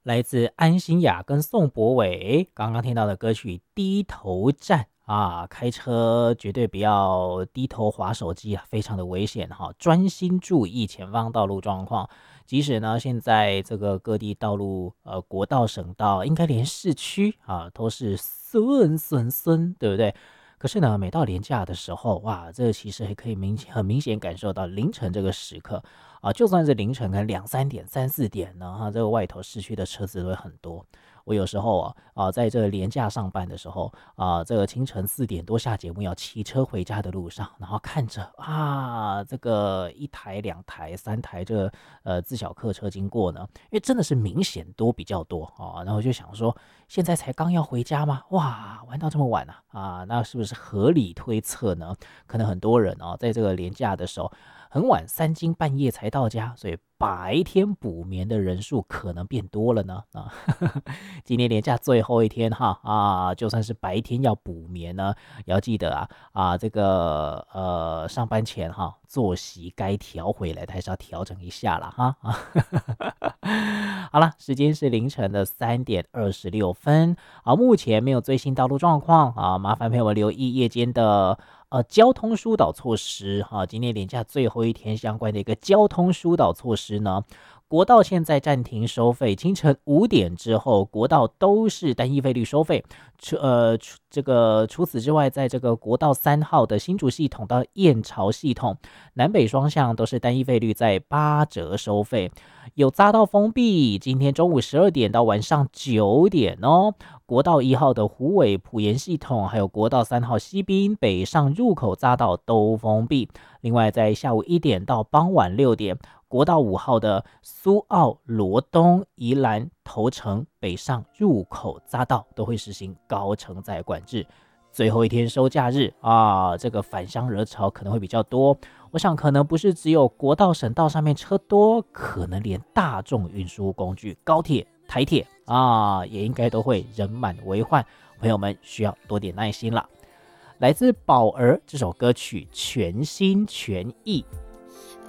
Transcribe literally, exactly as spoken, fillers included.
来自安心亚跟宋博伟刚刚听到的歌曲《低头站》啊，开车绝对不要低头滑手机啊，非常的危险哈，专心注意前方道路状况。即使呢，现在这个各地道路，呃，国道、省道，应该连市区啊都是顺顺顺，对不对？可是呢，每到连假的时候，哇，这个其实还可以明很明显感受到凌晨这个时刻啊，就算是凌晨可能两三点、三四点呢，哈，这个外头市区的车子都会很多。我有时候啊啊，在这个连假上班的时候啊，这个清晨四点多下节目要骑车回家的路上，然后看着啊，这个一台、两台、三台这个呃自小客车经过呢，因为真的是明显多比较多啊，然后我就想说，现在才刚要回家吗？哇，玩到这么晚啊啊，那是不是合理推测呢？可能很多人哦，在这个连假的时候。很晚三更半夜才到家，所以白天补眠的人数可能变多了呢。啊，今年连假最后一天哈啊，就算是白天要补眠呢，也要记得啊啊，这个呃上班前哈作息该调回来的还是要调整一下啦哈啊。好了，时间是凌晨的三点二十六分啊，目前没有最新道路状况啊，麻烦朋友们留意夜间的。呃，交通疏导措施哈、啊，今天连假最后一天相关的一个交通疏导措施呢，国道现在暂停收费，清晨五点之后，国道都是单一费率收费。除呃除这个除此之外，在这个国道三号的新竹系统到燕巢系统，南北双向都是单一费率在八折收费。有匝道封闭，今天中午十二点到晚上九点哦。国道一号的虎尾埔盐系统，还有国道三号西滨北上入口匝道都封闭。另外，在下午一点到傍晚六点，国道五号的苏澳罗东宜兰头城北上入口匝道都会实行高承载管制。最后一天收假日啊，这个返乡人潮可能会比较多。我想可能不是只有国道、省道上面车多，可能连大众运输工具、高铁、台铁啊，也应该都会人满为患。朋友们需要多点耐心了。来自宝儿这首歌曲全心全意。